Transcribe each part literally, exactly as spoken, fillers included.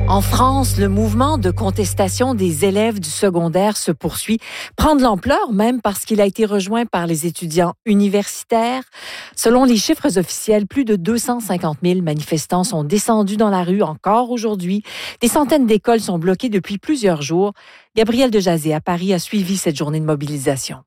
En France, le mouvement de contestation des élèves du secondaire se poursuit, prend de l'ampleur même parce qu'il a été rejoint par les étudiants universitaires. Selon les chiffres officiels, plus de deux cent cinquante mille manifestants sont descendus dans la rue encore aujourd'hui. Des centaines d'écoles sont bloquées depuis plusieurs jours. Gabriel Dejazet à Paris a suivi cette journée de mobilisation.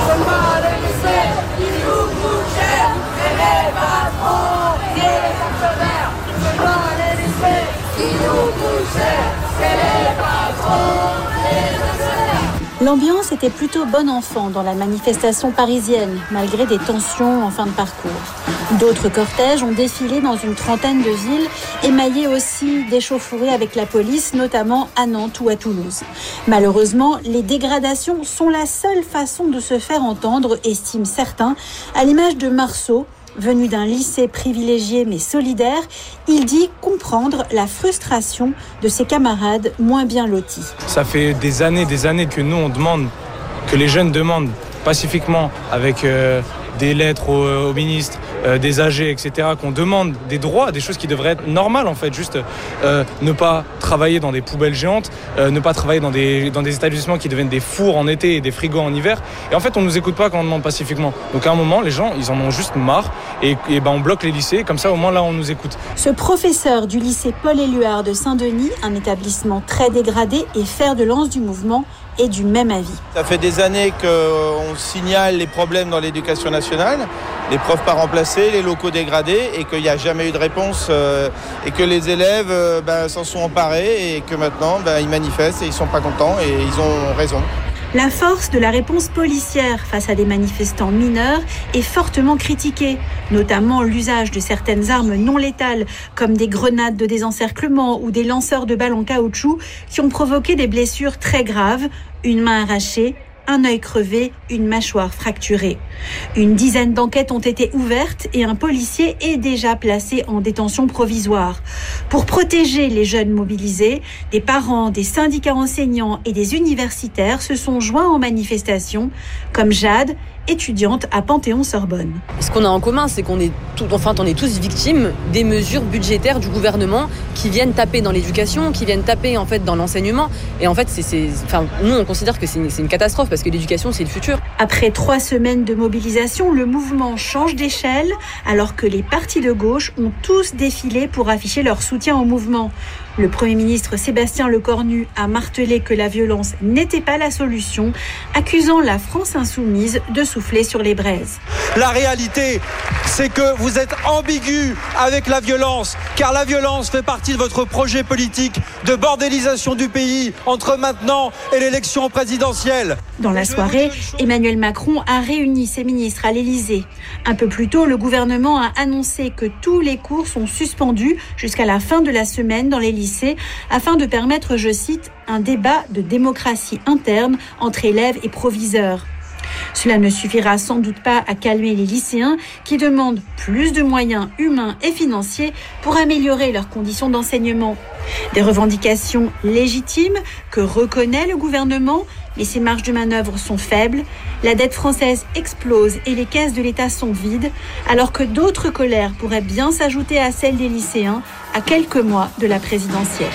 L'ambiance était plutôt bon enfant dans la manifestation parisienne, malgré des tensions en fin de parcours. D'autres cortèges ont défilé dans une trentaine de villes, émaillés aussi d'échauffourées avec la police, notamment à Nantes ou à Toulouse. Malheureusement, les dégradations sont la seule façon de se faire entendre, estiment certains, à l'image de Marceau. Venu d'un lycée privilégié mais solidaire, il dit comprendre la frustration de ses camarades moins bien lotis. Ça fait des années, des années que nous on demande, que les jeunes demandent pacifiquement avec euh, des lettres au, au ministre, euh, des A G, et cetera, qu'on demande des droits, des choses qui devraient être normales en fait, juste euh, ne pas travailler dans des poubelles géantes, euh, ne pas travailler dans des, dans des établissements qui deviennent des fours en été et des frigos en hiver. Et en fait, on nous écoute pas quand on demande pacifiquement. Donc à un moment, les gens, ils en ont juste marre et, et ben, on bloque les lycées, comme ça au moins là on nous écoute. Ce professeur du lycée Paul-Éluard de Saint-Denis, un établissement très dégradé et fer de lance du mouvement, est du même avis. Ça fait des années qu'on signale les problèmes dans l'éducation nationale, les profs pas remplacés, les locaux dégradés, et qu'il n'y a jamais eu de réponse, euh, et que les élèves euh, ben, s'en sont emparés, et que maintenant ben, ils manifestent et ils sont pas contents, et ils ont raison. La force de la réponse policière face à des manifestants mineurs est fortement critiquée, notamment l'usage de certaines armes non létales, comme des grenades de désencerclement ou des lanceurs de balles en caoutchouc, qui ont provoqué des blessures très graves, une main arrachée, un œil crevé, une mâchoire fracturée. Une dizaine d'enquêtes ont été ouvertes et un policier est déjà placé en détention provisoire. Pour protéger les jeunes mobilisés, des parents, des syndicats enseignants et des universitaires se sont joints aux manifestations, comme Jade, étudiante à Panthéon-Sorbonne. Ce qu'on a en commun, c'est qu'on est, tout, enfin, on est tous victimes des mesures budgétaires du gouvernement qui viennent taper dans l'éducation, qui viennent taper en fait dans l'enseignement. Et en fait, c'est, c'est, enfin, nous, on considère que c'est une, c'est une catastrophe parce que l'éducation, c'est le futur. Après trois semaines de mobilisation, le mouvement change d'échelle alors que les partis de gauche ont tous défilé pour afficher leur soutien au mouvement. Le Premier ministre Sébastien Lecornu a martelé que la violence n'était pas la solution, accusant la France insoumise de souffler sur les braises. La réalité, c'est que vous êtes ambigu avec la violence, car la violence fait partie de votre projet politique de bordélisation du pays entre maintenant et l'élection présidentielle. Dans la soirée, Emmanuel Macron a réuni ses ministres à l'Élysée. Un peu plus tôt, le gouvernement a annoncé que tous les cours sont suspendus jusqu'à la fin de la semaine dans les lycées afin de permettre, je cite, un débat de démocratie interne entre élèves et proviseurs. Cela ne suffira sans doute pas à calmer les lycéens qui demandent plus de moyens humains et financiers pour améliorer leurs conditions d'enseignement. Des revendications légitimes que reconnaît le gouvernement, mais ses marges de manœuvre sont faibles, la dette française explose et les caisses de l'État sont vides, alors que d'autres colères pourraient bien s'ajouter à celles des lycéens à quelques mois de la présidentielle.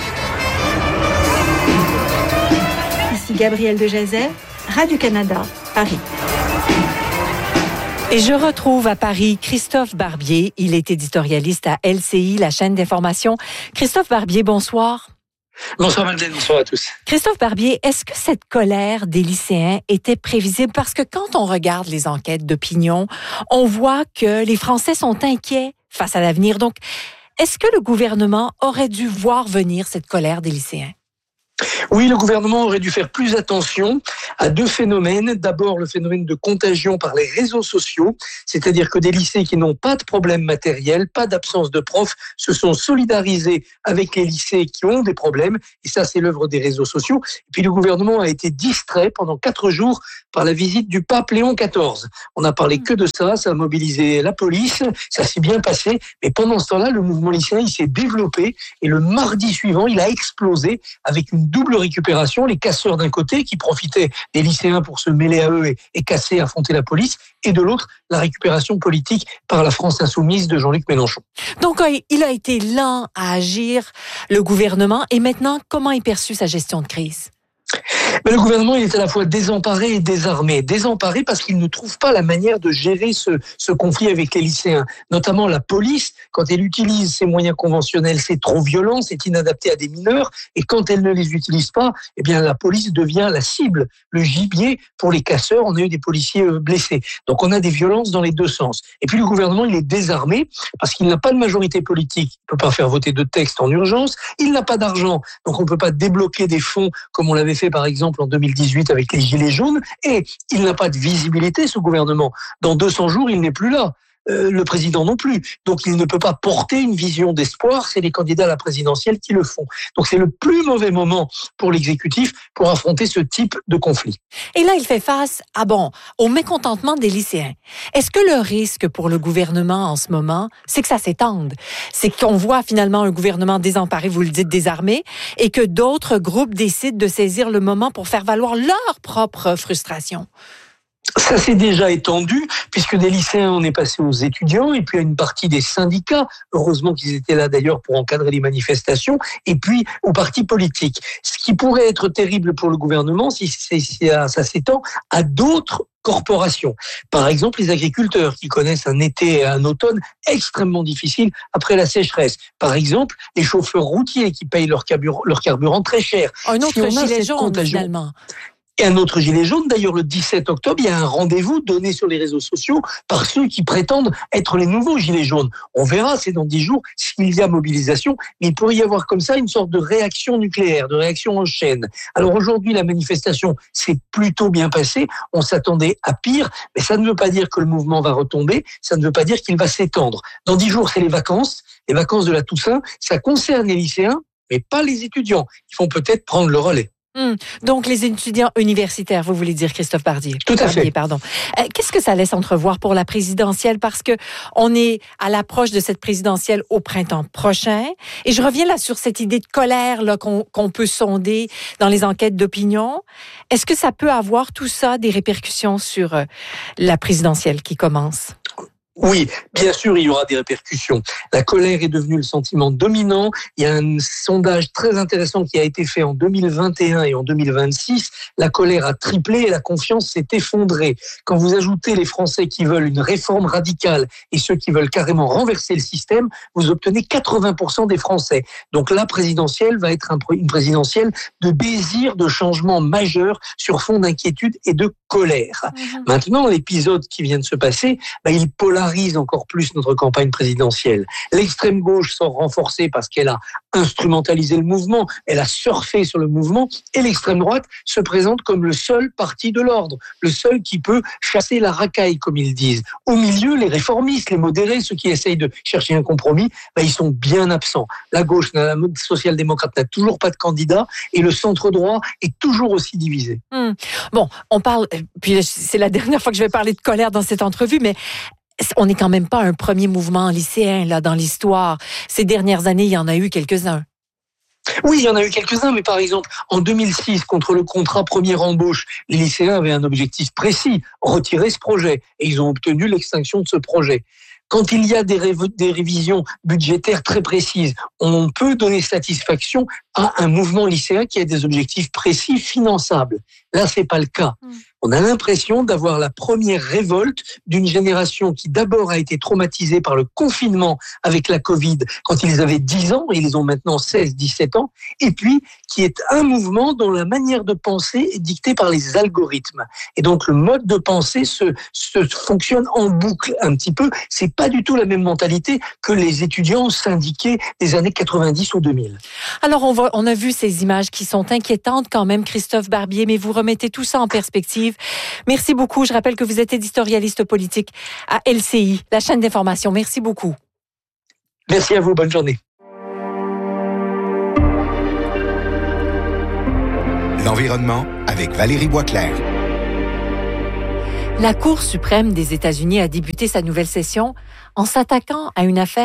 Ici Gabriel Dejazet, Radio-Canada, Paris. Et je retrouve à Paris Christophe Barbier. Il est éditorialiste à L C I, la chaîne d'information. Christophe Barbier, bonsoir. Bonsoir Madeleine, bonsoir à tous. Christophe Barbier, est-ce que cette colère des lycéens était prévisible? Parce que quand on regarde les enquêtes d'opinion, on voit que les Français sont inquiets face à l'avenir. Donc, est-ce que le gouvernement aurait dû voir venir cette colère des lycéens? Oui, le gouvernement aurait dû faire plus attention à deux phénomènes. D'abord, le phénomène de contagion par les réseaux sociaux, c'est-à-dire que des lycées qui n'ont pas de problème matériel, pas d'absence de profs, se sont solidarisés avec les lycées qui ont des problèmes, et ça, c'est l'œuvre des réseaux sociaux. Et puis, le gouvernement a été distrait pendant quatre jours par la visite du pape Léon quatorze. On n'a parlé que de ça, ça a mobilisé la police, ça s'est bien passé, mais pendant ce temps-là, le mouvement lycéen, il s'est développé, et le mardi suivant, il a explosé avec une double récupération, les casseurs d'un côté qui profitaient des lycéens pour se mêler à eux et, et casser, affronter la police, et de l'autre, la récupération politique par la France insoumise de Jean-Luc Mélenchon. Donc, il a été lent à agir, le gouvernement, et maintenant, comment est perçue sa gestion de crise? Mais le gouvernement, il est à la fois désemparé et désarmé. Désemparé parce qu'il ne trouve pas la manière de gérer ce, ce conflit avec les lycéens. Notamment la police, quand elle utilise ses moyens conventionnels, c'est trop violent, c'est inadapté à des mineurs. Et quand elle ne les utilise pas, eh bien la police devient la cible, le gibier pour les casseurs. On a eu des policiers blessés. Donc on a des violences dans les deux sens. Et puis le gouvernement, il est désarmé parce qu'il n'a pas de majorité politique. Il ne peut pas faire voter de texte en urgence. Il n'a pas d'argent. Donc on ne peut pas débloquer des fonds comme on l'avait fait par exemple en deux mille dix-huit avec les Gilets jaunes, et il n'a pas de visibilité, ce gouvernement. Dans deux cents jours, il n'est plus là. Euh, le président non plus. Donc il ne peut pas porter une vision d'espoir, c'est les candidats à la présidentielle qui le font. Donc c'est le plus mauvais moment pour l'exécutif pour affronter ce type de conflit. Et là, il fait face à, bon, au mécontentement des lycéens. Est-ce que le risque pour le gouvernement en ce moment, c'est que ça s'étende? C'est qu'on voit finalement un gouvernement désemparé, vous le dites, désarmé, et que d'autres groupes décident de saisir le moment pour faire valoir leur propre frustration? Ça s'est déjà étendu, puisque des lycéens, on est passé aux étudiants, et puis à une partie des syndicats, heureusement qu'ils étaient là d'ailleurs pour encadrer les manifestations, et puis aux partis politiques. Ce qui pourrait être terrible pour le gouvernement, si, si, si ça s'étend à d'autres corporations. Par exemple, les agriculteurs qui connaissent un été et un automne extrêmement difficiles après la sécheresse. Par exemple, les chauffeurs routiers qui payent leur carburant, leur carburant très cher. Un autre si gilet jaune, finalement. Et un autre gilet jaune, d'ailleurs le dix-sept octobre, il y a un rendez-vous donné sur les réseaux sociaux par ceux qui prétendent être les nouveaux gilets jaunes. On verra, c'est dans dix jours, s'il y a mobilisation, mais il pourrait y avoir comme ça une sorte de réaction nucléaire, de réaction en chaîne. Alors aujourd'hui, la manifestation s'est plutôt bien passée, on s'attendait à pire, mais ça ne veut pas dire que le mouvement va retomber, ça ne veut pas dire qu'il va s'étendre. Dans dix jours, c'est les vacances, les vacances de la Toussaint, ça concerne les lycéens, mais pas les étudiants, qui vont peut-être prendre le relais. Hum. Donc, les étudiants universitaires, vous voulez dire, Christophe Barbier? Tout à fait. Pardon. Euh, qu'est-ce que ça laisse entrevoir pour la présidentielle? Parce que on est à l'approche de cette présidentielle au printemps prochain. Et je reviens là sur cette idée de colère là, qu'on, qu'on peut sonder dans les enquêtes d'opinion. Est-ce que ça peut avoir tout ça des répercussions sur euh, la présidentielle qui commence? Oui, bien sûr, il y aura des répercussions. La colère est devenue le sentiment dominant. Il y a un sondage très intéressant qui a été fait en deux mille vingt et un et en deux mille vingt-six. La colère a triplé et la confiance s'est effondrée. Quand vous ajoutez les Français qui veulent une réforme radicale et ceux qui veulent carrément renverser le système, vous obtenez quatre-vingts pour cent des Français. Donc la présidentielle va être une présidentielle de désir de changement majeur sur fond d'inquiétude et de colère. Mmh. Maintenant, l'épisode qui vient de se passer, bah, il polarise encore plus notre campagne présidentielle. L'extrême gauche sort renforcée parce qu'elle a instrumentalisé le mouvement, elle a surfé sur le mouvement, et l'extrême droite se présente comme le seul parti de l'ordre, le seul qui peut chasser la racaille, comme ils disent. Au milieu, les réformistes, les modérés, ceux qui essayent de chercher un compromis, bah, ils sont bien absents. La gauche, la social-démocrate n'a toujours pas de candidat, et le centre-droit est toujours aussi divisé. Hum. Bon, on parle, puis c'est la dernière fois que je vais parler de colère dans cette entrevue, mais on n'est quand même pas un premier mouvement lycéen là dans l'histoire. Ces dernières années, il y en a eu quelques-uns. Oui, il y en a eu quelques-uns, mais par exemple, en deux mille six, contre le contrat première embauche, les lycéens avaient un objectif précis, retirer ce projet, et ils ont obtenu l'extinction de ce projet. Quand il y a des, ré- des révisions budgétaires très précises, on peut donner satisfaction à un mouvement lycéen qui a des objectifs précis, finançables. Là, c'est pas le cas. Mmh. On a l'impression d'avoir la première révolte d'une génération qui d'abord a été traumatisée par le confinement avec la Covid quand ils avaient dix ans, et ils ont maintenant seize, dix-sept ans, et puis qui est un mouvement dont la manière de penser est dictée par les algorithmes. Et donc le mode de pensée se, se fonctionne en boucle un petit peu. C'est pas du tout la même mentalité que les étudiants syndiqués des années quatre-vingt-dix ou deux mille. Alors on, va, on a vu ces images qui sont inquiétantes quand même, Christophe Barbier, mais vous remettez tout ça en perspective. Merci beaucoup. Je rappelle que vous êtes éditorialiste politique à L C I, la chaîne d'information. Merci beaucoup. Merci à vous. Bonne journée. L'environnement avec Valérie Boisclair. La Cour suprême des États-Unis a débuté sa nouvelle session en s'attaquant à une affaire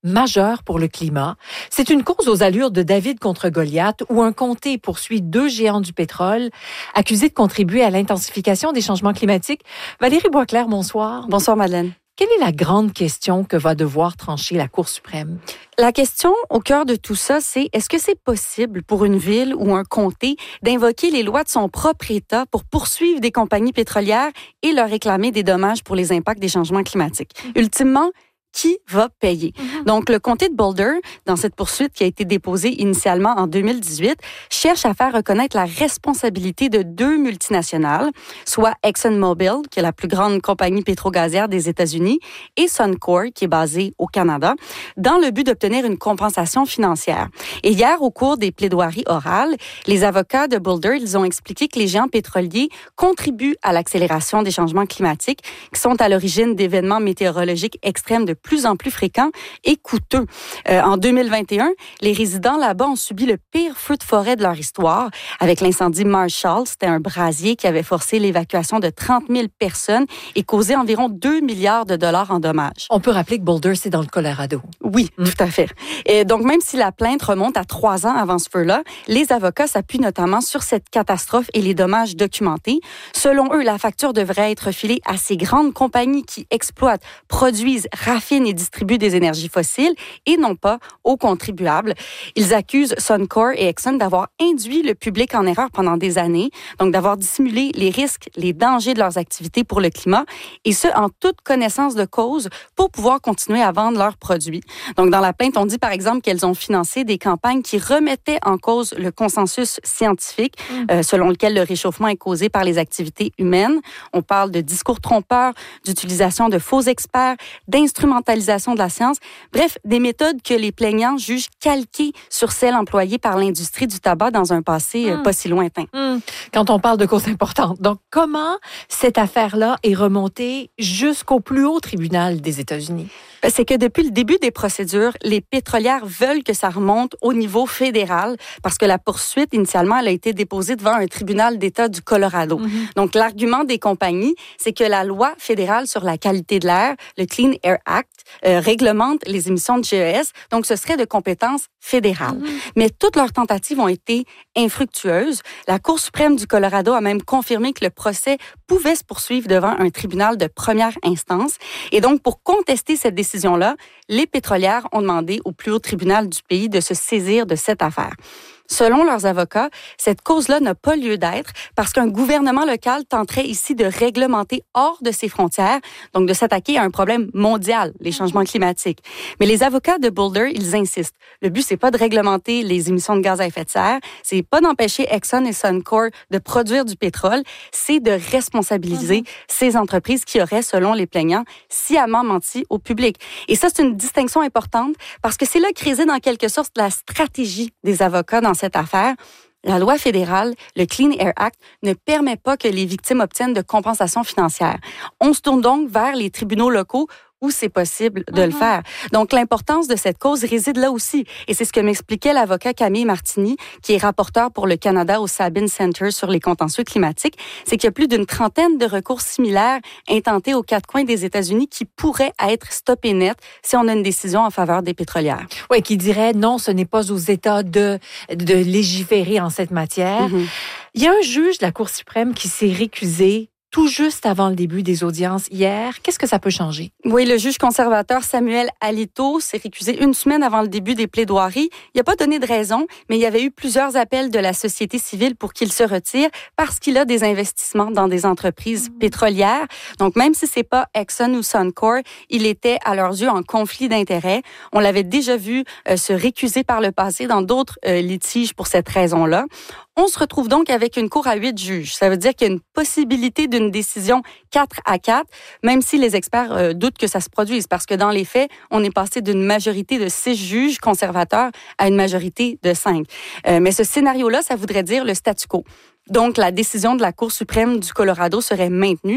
majeur pour le climat. C'est une course aux allures de David contre Goliath où un comté poursuit deux géants du pétrole accusés de contribuer à l'intensification des changements climatiques. Valérie Boisclair, bonsoir. Bonsoir, Madeleine. Quelle est la grande question que va devoir trancher la Cour suprême? La question au cœur de tout ça, c'est est-ce que c'est possible pour une ville ou un comté d'invoquer les lois de son propre État pour poursuivre des compagnies pétrolières et leur réclamer des dommages pour les impacts des changements climatiques? Mmh. Ultimement, qui va payer? Mm-hmm. Donc, le comté de Boulder, dans cette poursuite qui a été déposée initialement en deux mille dix-huit, cherche à faire reconnaître la responsabilité de deux multinationales, soit ExxonMobil, qui est la plus grande compagnie pétro-gazière des États-Unis, et Suncor, qui est basée au Canada, dans le but d'obtenir une compensation financière. Et hier, au cours des plaidoiries orales, les avocats de Boulder, ils ont expliqué que les géants pétroliers contribuent à l'accélération des changements climatiques, qui sont à l'origine d'événements météorologiques extrêmes de plus en plus fréquents et coûteux. Euh, en deux mille vingt et un, les résidents là-bas ont subi le pire feu de forêt de leur histoire avec l'incendie Marshall. C'était un brasier qui avait forcé l'évacuation de trente mille personnes et causé environ deux milliards de dollars en dommages. On peut rappeler que Boulder, c'est dans le Colorado. Oui, mmh. tout à fait. Et donc, même si la plainte remonte à trois ans avant ce feu-là, les avocats s'appuient notamment sur cette catastrophe et les dommages documentés. Selon eux, la facture devrait être filée à ces grandes compagnies qui exploitent, produisent, raffinent et distribuent des énergies fossiles et non pas aux contribuables. Ils accusent Suncor et Exxon d'avoir induit le public en erreur pendant des années, donc d'avoir dissimulé les risques, les dangers de leurs activités pour le climat, et ce, en toute connaissance de cause, pour pouvoir continuer à vendre leurs produits. Donc, dans la plainte, on dit par exemple qu'elles ont financé des campagnes qui remettaient en cause le consensus scientifique, mmh. euh, selon lequel le réchauffement est causé par les activités humaines. On parle de discours trompeurs, d'utilisation de faux experts, d'instrumentalisation de la science. Bref, des méthodes que les plaignants jugent calquées sur celles employées par l'industrie du tabac dans un passé mmh. pas si lointain. Mmh. Quand on parle de causes importantes. Donc, comment cette affaire-là est remontée jusqu'au plus haut tribunal des États-Unis? C'est que depuis le début des procédures, les pétrolières veulent que ça remonte au niveau fédéral parce que la poursuite, initialement, elle a été déposée devant un tribunal d'État du Colorado. Mm-hmm. Donc, l'argument des compagnies, c'est que la loi fédérale sur la qualité de l'air, le Clean Air Act, euh, réglemente les émissions de G E S. Donc, ce serait de compétence fédérale. Mm-hmm. Mais toutes leurs tentatives ont été infructueuses. La Cour suprême du Colorado a même confirmé que le procès pouvait se poursuivre devant un tribunal de première instance. Et donc, pour contester cette décision-là, les pétrolières ont demandé au plus haut tribunal du pays de se saisir de cette affaire. Selon leurs avocats, cette cause-là n'a pas lieu d'être parce qu'un gouvernement local tenterait ici de réglementer hors de ses frontières, donc de s'attaquer à un problème mondial, les changements climatiques. Mais les avocats de Boulder, ils insistent. Le but, c'est pas de réglementer les émissions de gaz à effet de serre, c'est pas d'empêcher Exxon et Suncor de produire du pétrole, c'est de responsabiliser mm-hmm. ces entreprises qui auraient, selon les plaignants, sciemment menti au public. Et ça, c'est une distinction importante parce que c'est là que réside en quelque sorte la stratégie des avocats dans cette affaire. La loi fédérale, le Clean Air Act, ne permet pas que les victimes obtiennent de compensations financières. On se tourne donc vers les tribunaux locaux où c'est possible de mm-hmm. le faire. Donc, l'importance de cette cause réside là aussi. Et c'est ce que m'expliquait l'avocat Camille Martini, qui est rapporteur pour le Canada au Sabin Center sur les contentieux climatiques, c'est qu'il y a plus d'une trentaine de recours similaires intentés aux quatre coins des États-Unis qui pourraient être stoppés net si on a une décision en faveur des pétrolières. Oui, qui dirait non, ce n'est pas aux États de, de légiférer en cette matière. Mm-hmm. Il y a un juge de la Cour suprême qui s'est récusé tout juste avant le début des audiences hier. Qu'est-ce que ça peut changer? Oui, le juge conservateur Samuel Alito s'est récusé une semaine avant le début des plaidoiries. Il n'a pas donné de raison, mais il y avait eu plusieurs appels de la société civile pour qu'il se retire parce qu'il a des investissements dans des entreprises mmh. pétrolières. Donc, même si c'est pas Exxon ou Suncor, il était à leurs yeux en conflit d'intérêts. On l'avait déjà vu euh, se récuser par le passé dans d'autres euh, litiges pour cette raison-là. On se retrouve donc avec une cour à huit juges. Ça veut dire qu'il y a une possibilité d'une décision quatre à quatre, même si les experts euh, doutent que ça se produise, parce que dans les faits, on est passé d'une majorité de six juges conservateurs à une majorité de cinq. Euh, mais ce scénario-là, ça voudrait dire le statu quo. Donc, la décision de la Cour suprême du Colorado serait maintenue.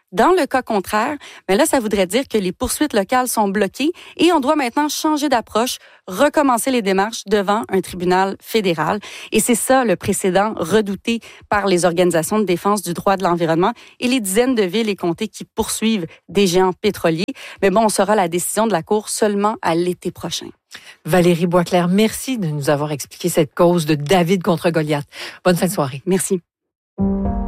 Dans le cas contraire, mais là, ça voudrait dire que les poursuites locales sont bloquées et on doit maintenant changer d'approche, recommencer les démarches devant un tribunal fédéral. Et c'est ça le précédent redouté par les organisations de défense du droit de l'environnement et les dizaines de villes et comtés qui poursuivent des géants pétroliers. Mais bon, on saura la décision de la Cour seulement à l'été prochain. Valérie Boisclair, merci de nous avoir expliqué cette cause de David contre Goliath. Bonne fin de soirée. Merci.